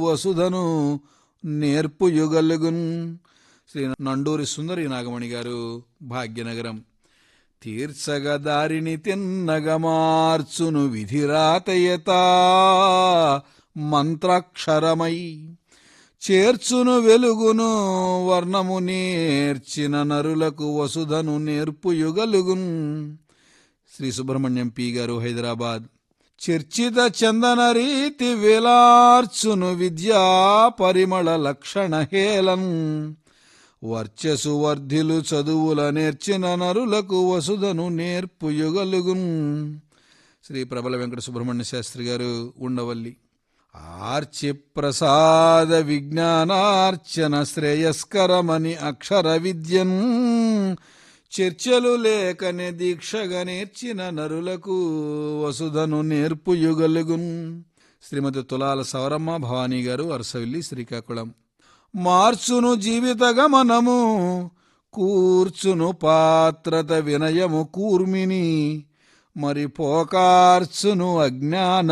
వసుధను నేర్పుయుగలుగున్. శ్రీ నండూరి సుందరి నాగమణి గారు, భాగ్యనగరం. తీర్చగ దారిని తిన్నగ మార్చును విధిరాతయత మంత్రాక్షరమై, చేర్చును వెలుగును వర్ణము నేర్చిన నరులకు వసుధను నేర్పుయుగలుగున్. శ్రీ సుబ్రహ్మణ్యం పి గారు, హైదరాబాద్. చర్చిత చందన రీతి వేలార్చును విద్యా పరిమళ లక్షణ హేళన్, వర్చసు వర్ధిలు చదువుల నేర్చిన నరులకు వసుధను నేర్పుయుగలుగున్. శ్రీ ప్రబల వెంకట సుబ్రహ్మణ్య శాస్త్రి గారు, ఉండవల్లి. ఆర్చి ప్రసాద విజ్ఞానార్చన శ్రేయస్కరమని అక్షర విద్యన్, చర్చలు లేకనే దీక్షగా నేర్చిన నరులకు వసుధను నేర్పుయుగలుగున్. శ్రీమతి తులాల సవరమ్మ భవానీ గారు, అరసవిల్లి, శ్రీకాకుళం. మార్చును జీవిత గమనము కూర్చును పాత్రత వినయము కూర్మిని, మరి పోకార్చును అజ్ఞాన